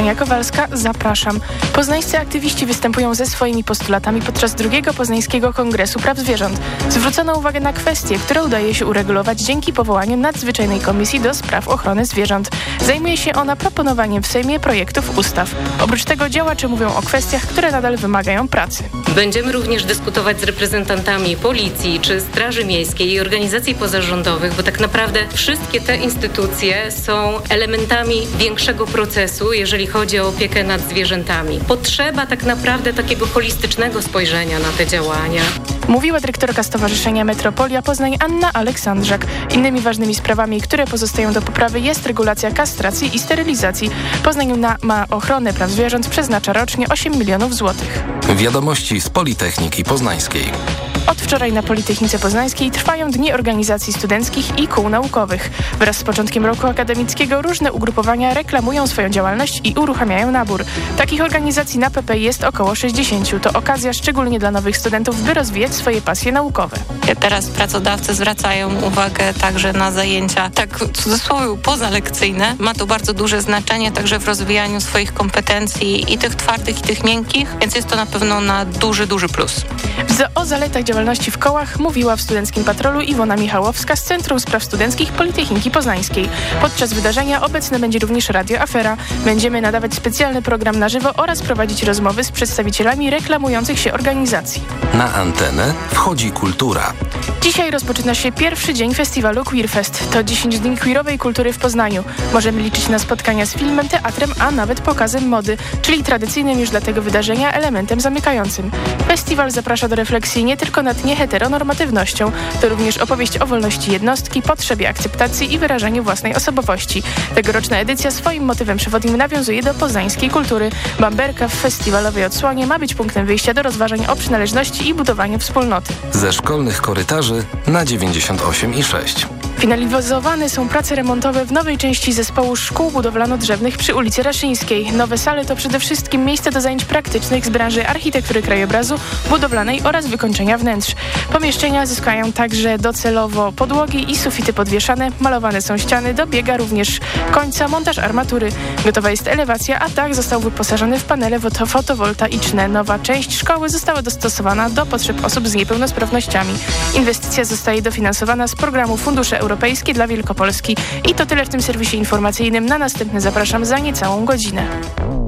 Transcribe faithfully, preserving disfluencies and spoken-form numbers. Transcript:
Ania Kowalska, zapraszam. Poznańscy aktywiści występują ze swoimi postulatami podczas drugiego Poznańskiego Kongresu Praw Zwierząt. Zwrócono uwagę na kwestie, które udaje się uregulować dzięki powołaniu nadzwyczajnej komisji do spraw ochrony zwierząt. Zajmuje się ona proponowaniem w Sejmie projektów ustaw. Oprócz tego działacze mówią o kwestiach, które nadal wymagają pracy. Będziemy również dyskutować z reprezentantami Policji czy Straży Miejskiej i organizacji pozarządowych, bo tak naprawdę wszystkie te instytucje są elementami większego procesu, jeżeli chodzi o opiekę nad zwierzętami. Potrzeba tak naprawdę takiego holistycznego spojrzenia na te działania. Mówiła dyrektorka Stowarzyszenia Metropolia Poznań Anna Aleksandrzak. Innymi ważnymi sprawami, które pozostają do poprawy, jest regulacja kastracji i sterylizacji. Poznań na, ma ochronę praw zwierząt przeznacza rocznie osiem milionów złotych. Wiadomości z Politechniki Poznańskiej. Od wczoraj na Politechnice Poznańskiej trwają dni organizacji studenckich i kół naukowych. Wraz z początkiem roku akademickiego różne ugrupowania reklamują swoją działalność i uruchamiają nabór. Takich organizacji na P P jest około sześćdziesiąt. To okazja szczególnie dla nowych studentów, by rozwijać swoje pasje naukowe. Teraz pracodawcy zwracają uwagę także na zajęcia, tak w cudzysłowie, pozalekcyjne. Ma to bardzo duże znaczenie także w rozwijaniu swoich kompetencji i tych twardych, i tych miękkich, więc jest to na pewno na duży, duży plus. O zaletach działalności w kołach mówiła w Studenckim Patrolu Iwona Michałowska z Centrum Spraw Studenckich Politechniki Poznańskiej. Podczas wydarzenia obecne będzie również Radio Afera. Będziemy nadawać specjalny program na żywo oraz prowadzić rozmowy z przedstawicielami reklamujących się organizacji. Na antenę wchodzi kultura. Dzisiaj rozpoczyna się pierwszy dzień festiwalu Queerfest. To dziesięć dni queerowej kultury w Poznaniu. Możemy liczyć na spotkania z filmem, teatrem, a nawet pokazem mody, czyli tradycyjnym już dla tego wydarzenia elementem zamykającym. Festiwal zaprasza do refleksji nie tylko nad nieheteronormatywnością, to również opowieść o wolności jednostki, potrzebie akceptacji i wyrażaniu własnej osobowości. Tegoroczna edycja swoim motywem przewodnim nawiązuje do poznańskiej kultury. Bamberka w festiwalowej odsłonie ma być punktem wyjścia do rozważań o przynależności i budowaniu wspólnoty. Ze szkolnych korytarzy na dziewięćdziesiąt osiem i sześć. Finalizowane są prace remontowe w nowej części zespołu szkół budowlano-drzewnych przy ulicy Raszyńskiej. Nowe sale to przede wszystkim miejsce do zajęć praktycznych z branży architektury krajobrazu, budowlanej oraz wykończenia wnętrz. Pomieszczenia zyskają także docelowo podłogi i sufity podwieszane, malowane są ściany, dobiega również końca montaż armatury. Gotowa jest elewacja, a dach został wyposażony w panele fotowoltaiczne. Nowa część szkoły została dostosowana do potrzeb osób z niepełnosprawnościami. Inwestycja zostaje dofinansowana z programu Fundusze Europejskie dla Wielkopolski. I to tyle w tym serwisie informacyjnym. Na następny zapraszam za niecałą godzinę.